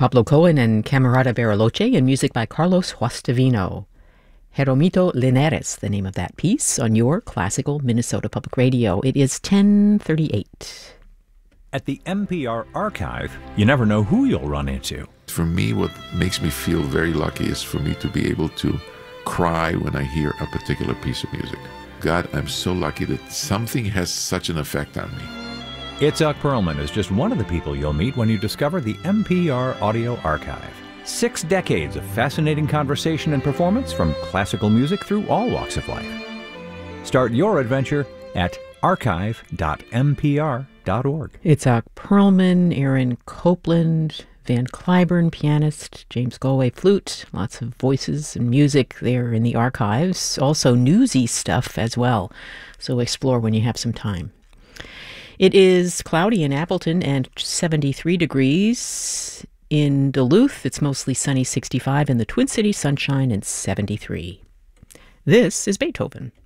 Pablo Cohen and Camerata Bariloche, and music by Carlos Huastavino. Jeromito Linares, the name of that piece, on your classical Minnesota Public Radio. It is 10:38. At the NPR Archive, you never know who you'll run into. For me, what makes me feel very lucky is for me to be able to cry when I hear a particular piece of music. God, I'm so lucky that something has such an effect on me. Itzhak Perlman is just one of the people you'll meet when you discover the NPR Audio Archive. 6 decades of fascinating conversation and performance from classical music through all walks of life. Start your adventure at archive.npr.org. Itzhak Perlman, Aaron Copland, Van Cliburn, pianist, James Galway, flute, lots of voices and music there in the archives. Also newsy stuff as well, so explore when you have some time. It is cloudy in Appleton and 73 degrees. In Duluth, it's mostly sunny, 65. In the Twin Cities, sunshine and 73. This is Beethoven.